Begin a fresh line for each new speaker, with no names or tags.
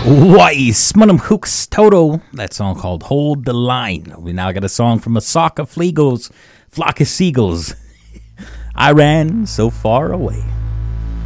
Weiss, Munham Hooks Toto. That song called Hold the Line. We now got a song from a flock of seagulls. I ran so far away.